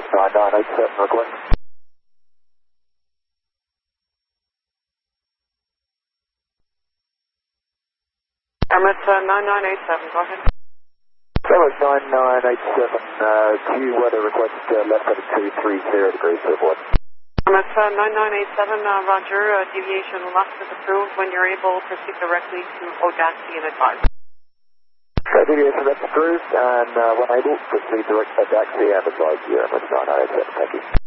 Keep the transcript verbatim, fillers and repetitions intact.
nine nine eight seven request. Emirates uh, nine nine eight seven, go ahead. Emirates nine nine eight seven, uh, Q weather request uh, left at two three zero degrees to avoid. Emirates uh, nine nine eight seven, uh, Roger, uh, deviation left is approved. When you're able, proceed directly to Odaxi and advise. Okay, deviation left approved, and uh, when able, proceed direct to Odaxi and advise you, Emirates nine nine eight seven, thank you.